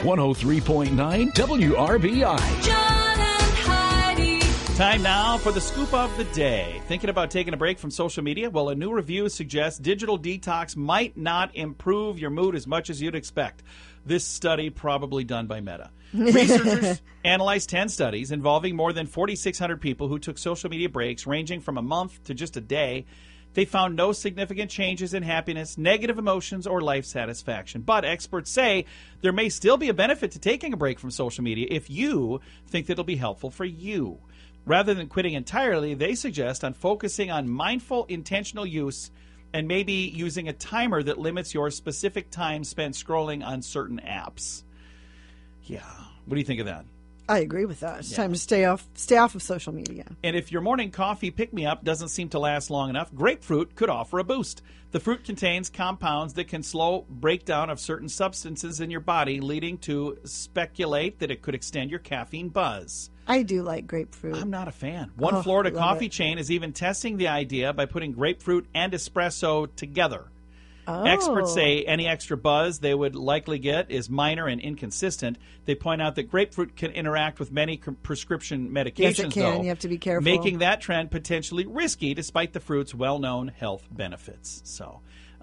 103.9 WRBI. John and Heidi. Time now for the scoop of the day. Thinking about taking a break from social media? Well, a new review suggests digital detox might not improve your mood as much as you'd expect. This study, probably done by Meta. Researchers analyzed 10 studies involving more than 4,600 people who took social media breaks ranging from a month to just a day. They found no significant changes in happiness, negative emotions, or life satisfaction. But experts say there may still be a benefit to taking a break from social media if you think that it'll be helpful for you. Rather than quitting entirely, they suggest on focusing on mindful, intentional use and maybe using a timer that limits your specific time spent scrolling on certain apps. Yeah. What do you think of that? I agree with that. It's time to stay off of social media. And if your morning coffee pick-me-up doesn't seem to last long enough, grapefruit could offer a boost. The fruit contains compounds that can slow breakdown of certain substances in your body, leading to speculate that it could extend your caffeine buzz. I do like grapefruit. I'm not a fan. One Florida coffee chain is even testing the idea by putting grapefruit and espresso together. Experts say any extra buzz they would likely get is minor and inconsistent. They point out that grapefruit can interact with many prescription medications, yes, it can. Though, you have to be careful. Making that trend potentially risky despite the fruit's well-known health benefits. So,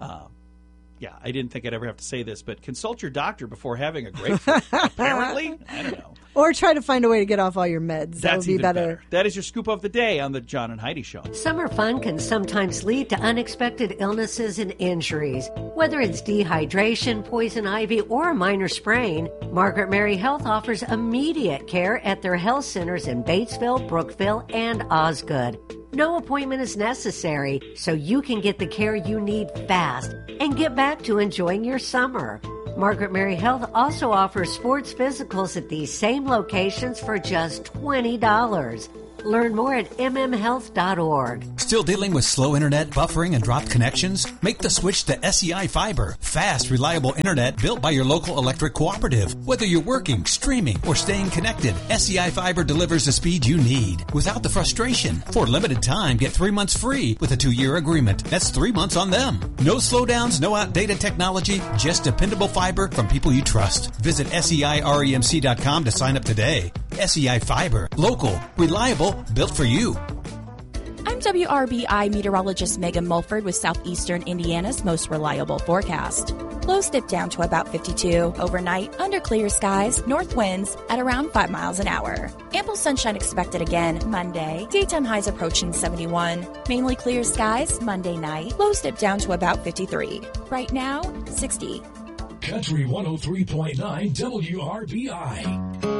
yeah, I didn't think I'd ever have to say this, but consult your doctor before having a grapefruit. Apparently, I don't know. Or try to find a way to get off all your meds. That would be better. That is your scoop of the day on the John and Heidi Show. Summer fun can sometimes lead to unexpected illnesses and injuries. Whether it's dehydration, poison ivy, or a minor sprain, Margaret Mary Health offers immediate care at their health centers in Batesville, Brookville, and Osgood. No appointment is necessary, so you can get the care you need fast and get back to enjoying your summer. Margaret Mary Health also offers sports physicals at these same locations for just $20. Learn more at mmhealth.org. Still dealing with slow internet, buffering, and dropped connections? Make the switch to SEI Fiber. Fast, reliable internet built by your local electric cooperative. Whether you're working, streaming, or staying connected, SEI Fiber delivers the speed you need without the frustration. For a limited time, get 3 months free with a 2-year agreement. That's 3 months on them. No slowdowns, no outdated technology, just dependable fiber from people you trust. Visit SEIREMC.com to sign up today. SEI Fiber. Local, reliable, built for you. I'm WRBI meteorologist Megan Mulford with Southeastern Indiana's most reliable forecast. Lows dip down to about 52 overnight under clear skies, north winds at around 5 miles an hour. Ample sunshine expected again Monday. Daytime highs approaching 71. Mainly clear skies Monday night. Lows dip down to about 53. Right now, 60. Country 103.9 WRBI.